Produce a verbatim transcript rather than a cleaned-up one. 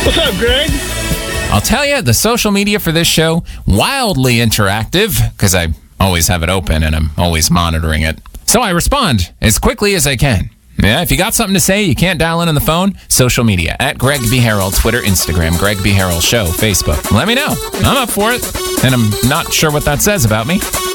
What's up, Greg? I'll tell you, the social media for this show, wildly interactive, because I always have it open and I'm always monitoring it. So I respond as quickly as I can. Yeah, if you got something to say, you can't dial in on the phone, social media, at Greg B. Harrell, Twitter, Instagram, Greg B. Harrell Show, Facebook. Let me know. I'm up for it, and I'm not sure what that says about me.